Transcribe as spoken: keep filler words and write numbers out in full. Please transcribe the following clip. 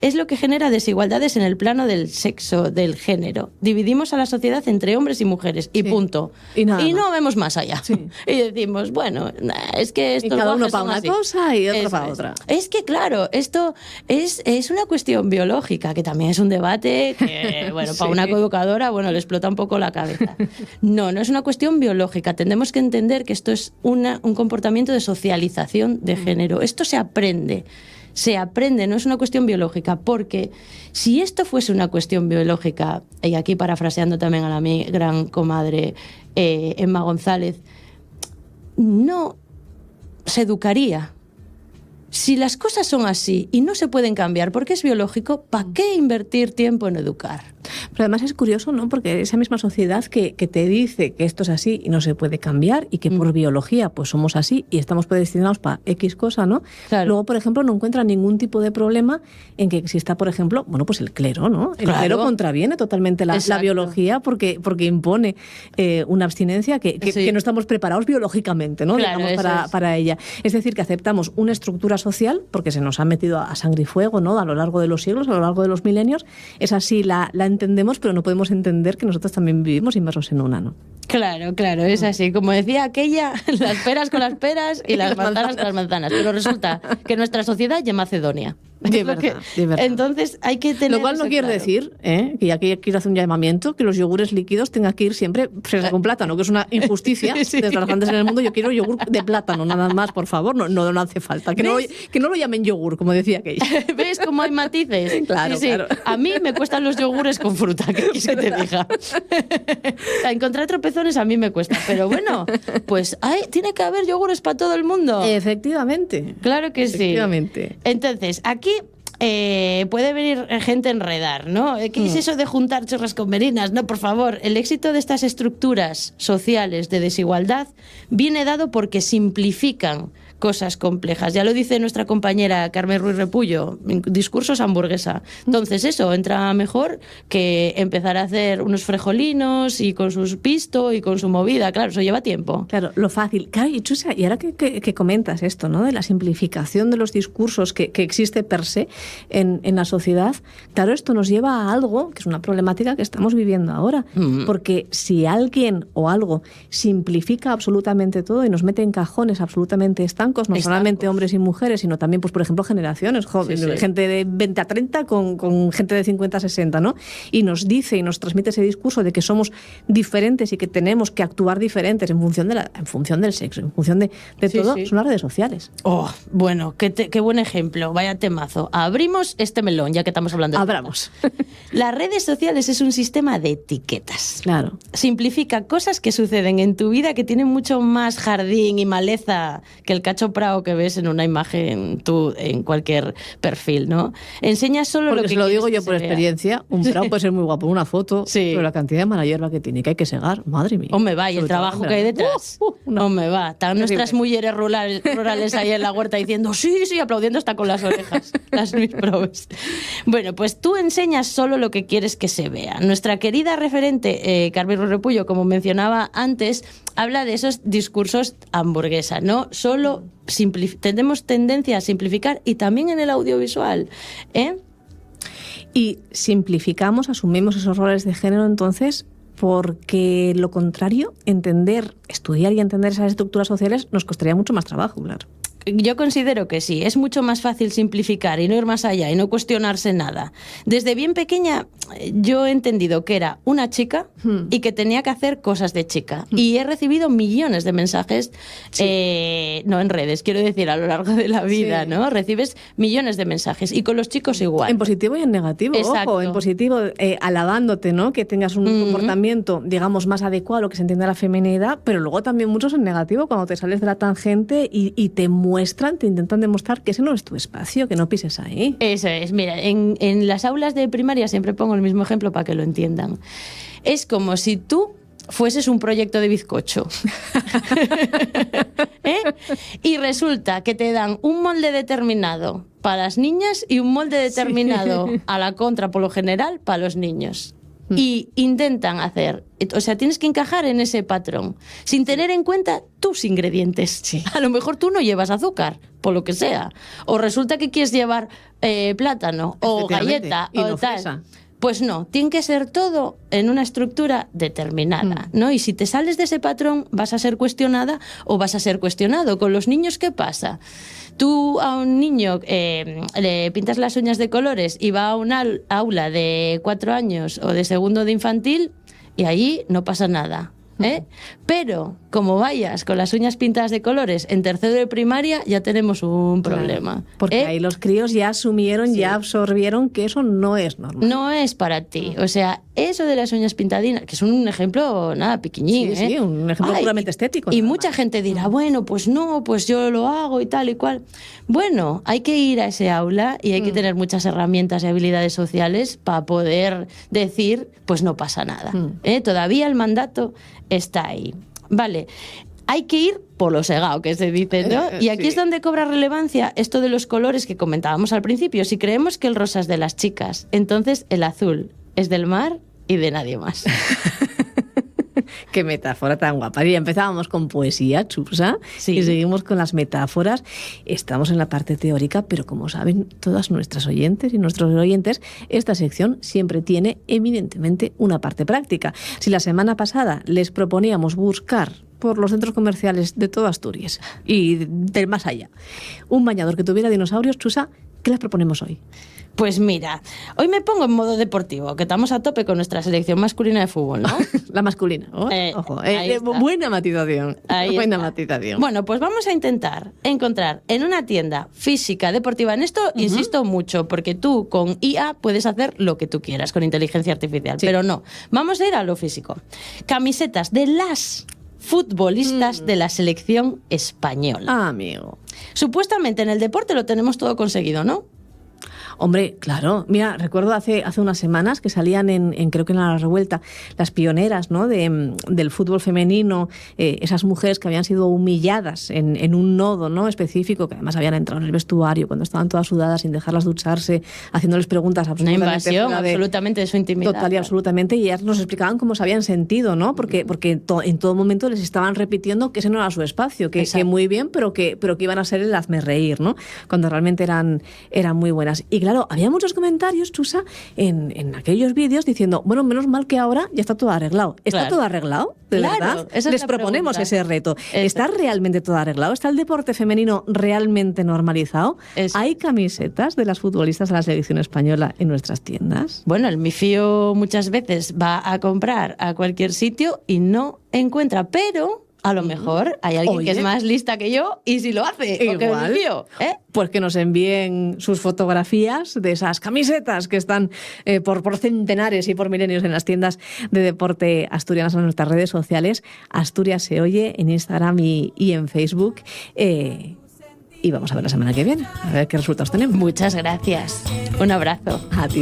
es lo que genera desigualdades en el plano del sexo, del género. Dividimos a la sociedad entre hombres y mujeres, y sí. punto. Y, nada y no más. vemos más allá. Sí. Y decimos, bueno, es que esto... Y cada uno para una así. cosa y otro para es. otra. Es que, claro, esto es, es una cuestión biológica, que también es un debate que, bueno, sí. para una coeducadora, bueno, le explota un poco la cabeza. No, no es una cuestión biológica. Tenemos que entender que esto es una, un comportamiento de socialización de género. Esto se aprende. Se aprende, no es una cuestión biológica, porque si esto fuese una cuestión biológica, y aquí parafraseando también a la mi gran comadre eh, Emma González, no se educaría. Si las cosas son así y no se pueden cambiar porque es biológico, ¿para qué invertir tiempo en educar? Pero además es curioso, ¿no? Porque esa misma sociedad que, que te dice que esto es así y no se puede cambiar y que mm. por biología pues somos así y estamos predestinados para X cosa, ¿no? Claro. Luego, por ejemplo, no encuentra ningún tipo de problema en que exista, por ejemplo, bueno, pues el clero, ¿no? El claro. clero contraviene totalmente la, la biología porque, porque impone eh, una abstinencia que, que, sí. que no estamos preparados biológicamente, ¿no? Claro, digamos, para, es. para ella. Es decir, que aceptamos una estructura social porque se nos ha metido a sangre y fuego, ¿no? A lo largo de los siglos, a lo largo de los milenios. Es así, la, la entendemos, pero no podemos entender que nosotros también vivimos inmersos en una, ¿no? Claro, claro, es así. Como decía aquella, las peras con las peras y las manzanas con las manzanas. Pero resulta que nuestra sociedad ya Macedonia. De verdad, que, de verdad. Entonces hay que tener... Lo cual no quiere claro. decir, ¿eh? que aquí quiero hacer un llamamiento, que los yogures líquidos tengan que ir siempre fresa con plátano, que es una injusticia sí. desde las grandes en el mundo. Yo quiero yogur de plátano, nada más, por favor, no, no, no hace falta. Que no, que no lo llamen yogur, como decía aquella. ¿Ves cómo hay matices? Claro, sí, sí. claro. A mí me cuestan los yogures con fruta, que quieres que te diga. Encontrar tropezones a mí me cuesta, pero bueno, pues hay, tiene que haber yogures para todo el mundo. Efectivamente. Claro que Efectivamente. sí. Entonces, aquí... Eh, puede venir gente a enredar, ¿no? ¿Qué es eso de juntar chorras con merinas? No, por favor, el éxito de estas estructuras sociales de desigualdad viene dado porque simplifican cosas complejas. Ya lo dice nuestra compañera Carmen Ruiz Repullo, discursos hamburguesa. Entonces eso, entra mejor que empezar a hacer unos frejolinos y con sus pisto y con su movida. Claro, eso lleva tiempo. Claro, lo fácil. Claro, y Chusa, y ahora que, que, que comentas esto, ¿no? De la simplificación de los discursos que, que existe per se en, en la sociedad, claro, esto nos lleva a algo que es una problemática que estamos viviendo ahora. Mm. Porque si alguien o algo simplifica absolutamente todo y nos mete en cajones absolutamente estancos, no Estancos. solamente hombres y mujeres, sino también, pues por ejemplo, generaciones, jóvenes, sí, sí. gente de veinte a treinta con, con gente de cincuenta a sesenta, ¿no? Y nos dice y nos transmite ese discurso de que somos diferentes y que tenemos que actuar diferentes en función de la, en función del sexo, en función de, de sí, todo, sí. son las redes sociales. Oh, bueno, qué, te, qué buen ejemplo, vaya temazo. Abrimos este melón, ya que estamos hablando de... Abramos. Las redes sociales es un sistema de etiquetas. Claro. Simplifica cosas que suceden en tu vida que tienen mucho más jardín y maleza que el cacho prao que ves en una imagen tú en cualquier perfil, ¿no? Enseña solo Porque lo que se lo digo yo por vea. experiencia, un prao sí. puede ser muy guapo, una foto, sí. pero la cantidad de mala hierba que tiene, que hay que segar, madre mía. O me va, y el trabajo que hay detrás. Uh, uh, no me va. Están nuestras mujeres rurales, rurales ahí en la huerta diciendo sí, sí, aplaudiendo hasta con las orejas, las mis probes. Bueno, pues tú enseñas solo lo que quieres que se vea. Nuestra querida referente, eh, Carmen Repullo, como mencionaba antes, habla de esos discursos hamburguesa, ¿no? Solo simplif- tenemos tendencia a simplificar y también en el audiovisual, ¿eh? Y simplificamos, asumimos esos roles de género, entonces, porque lo contrario, entender, estudiar y entender esas estructuras sociales nos costaría mucho más trabajo, claro. Yo considero que sí, es mucho más fácil simplificar y no ir más allá y no cuestionarse nada. Desde bien pequeña yo he entendido que era una chica hmm. y que tenía que hacer cosas de chica. Hmm. Y he recibido millones de mensajes, sí. eh, no en redes, quiero decir a lo largo de la vida, sí. ¿no? Recibes millones de mensajes y con los chicos igual. En positivo y en negativo, Exacto. ojo, en positivo eh, alabándote, ¿no? Que tengas un mm-hmm. comportamiento, digamos, más adecuado a lo que se entiende la feminidad, pero luego también muchos en negativo cuando te sales de la tangente y, y te muestran, te intentan demostrar que ese no es tu espacio, que no pises ahí. Eso es, mira, en, en las aulas de primaria siempre pongo el mismo ejemplo para que lo entiendan. Es como si tú fueses un proyecto de bizcocho. ¿Eh? Y resulta que te dan un molde determinado para las niñas y un molde determinado sí. a la contra, por lo general, para los niños. y intentan hacer, o sea, tienes que encajar en ese patrón, sin tener en cuenta tus ingredientes. Sí. A lo mejor tú no llevas azúcar, por lo que sea, o resulta que quieres llevar eh, plátano o galleta y o no tal. fresa. Pues no, tiene que ser todo en una estructura determinada, Mm. ¿no? Y si te sales de ese patrón, vas a ser cuestionada o vas a ser cuestionado. Con los niños, ¿qué pasa? Tú a un niño eh, le pintas las uñas de colores y va a un al- aula de cuatro años o de segundo de infantil y allí no pasa nada, ¿eh? Pero como vayas con las uñas pintadas de colores en tercero de primaria, ya tenemos un problema. Claro, porque ¿eh? ahí los críos ya asumieron, Sí. ya absorbieron que eso no es normal. No es para ti. O sea, eso de las uñas pintadinas, que es un ejemplo, nada, piquiñín, Sí, ¿eh? sí, un ejemplo Ay, puramente estético, Y nada mucha más. gente dirá, bueno, pues no, pues yo lo hago y tal y cual. Bueno, hay que ir a ese aula y hay que Mm. tener muchas herramientas y habilidades sociales para poder decir, pues no pasa nada. Mm. ¿eh? Todavía el mandato está ahí. Vale. Hay que ir por lo segado, que se dice, ¿no? Eh, Y aquí sí. es donde cobra relevancia esto de los colores que comentábamos al principio. Si creemos que el rosa es de las chicas, entonces el azul es del mar y de nadie más. Qué metáfora tan guapa. Y empezábamos con poesía, Chusa, Sí. y seguimos con las metáforas. Estamos en la parte teórica, pero como saben todas nuestras oyentes y nuestros oyentes, esta sección siempre tiene eminentemente una parte práctica. Si la semana pasada les proponíamos buscar por los centros comerciales de toda Asturias y del más allá un bañador que tuviera dinosaurios, Chusa, ¿qué les proponemos hoy? Pues mira, hoy me pongo en modo deportivo, que estamos a tope con nuestra selección masculina de fútbol, ¿no? La masculina. Oh, Eh, ojo, eh, ahí eh, está. buena matización. Ahí buena está. matización. Bueno, pues vamos a intentar encontrar en una tienda física deportiva. En esto uh-huh. insisto mucho, porque tú con I A puedes hacer lo que tú quieras con inteligencia artificial, sí. pero no. Vamos a ir a lo físico. Camisetas de las futbolistas mm. de la selección española. Ah, amigo. Supuestamente en el deporte lo tenemos todo conseguido, ¿no? Hombre, claro. Mira, recuerdo hace, hace unas semanas que salían en, en creo que en La Revuelta, las pioneras, ¿no? de, del fútbol femenino, eh, esas mujeres que habían sido humilladas en, en un nodo, ¿no? específico, que además habían entrado en el vestuario cuando estaban todas sudadas sin dejarlas ducharse, haciéndoles preguntas absolutamente... Una invasión de, absolutamente de su intimidad. Total y absolutamente, y ellas nos explicaban cómo se habían sentido, ¿no? Porque, porque to, en todo momento les estaban repitiendo que ese no era su espacio, que, que muy bien, pero que, pero que iban a ser el hazme reír, ¿no? Cuando realmente eran, eran muy buenas. Y claro, había muchos comentarios, Chusa, en, en aquellos vídeos diciendo, bueno, menos mal que ahora ya está todo arreglado. ¿Está claro. todo arreglado? ¿De claro, verdad? Esa Les es proponemos pregunta. ese reto. Eso. ¿Está realmente todo arreglado? ¿Está el deporte femenino realmente normalizado? Eso. ¿Hay camisetas de las futbolistas de la selección española en nuestras tiendas? Bueno, el mifío muchas veces va a comprar a cualquier sitio y no encuentra, pero... A lo mejor hay alguien Oye. que es más lista que yo y si lo hace, Igual. o que me fío, ¿eh? Pues que nos envíen sus fotografías de esas camisetas que están eh, por, por centenares y por milenios en las tiendas de deporte asturianas en nuestras redes sociales. Asturias se oye en Instagram y, y en Facebook. Eh, y vamos a ver la semana que viene, a ver qué resultados tenemos. Muchas gracias. Un abrazo. A ti.